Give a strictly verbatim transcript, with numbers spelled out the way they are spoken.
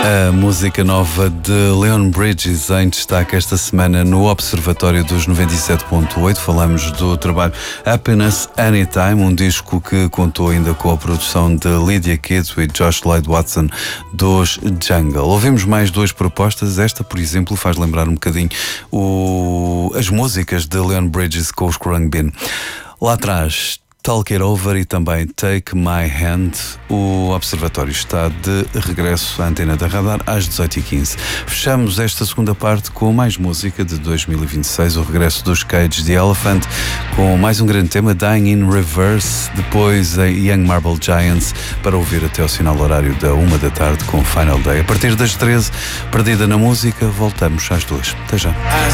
A música nova de Leon Bridges em destaque esta semana no Observatório dos noventa e sete ponto oito. Falamos do trabalho Happiness Anytime, um disco que contou ainda com a produção de Lydia Kidd e Josh Lloyd Watson dos Jungle. Ouvimos mais duas propostas. Esta, por exemplo, faz lembrar um bocadinho o... as músicas de Leon Bridges com os Khruangbin. Lá atrás, Talk It Over e também Take My Hand. O Observatório está de regresso à antena da Radar às dezoito e quinze. Fechamos esta segunda parte com mais música de dois mil e vinte e seis, o regresso dos Cage the Elephant, com mais um grande tema, Dying in Reverse, depois a Young Marble Giants, para ouvir até ao sinal horário da uma da tarde com Final Day. A partir das treze, Perdida na Música, voltamos às duas. Até já.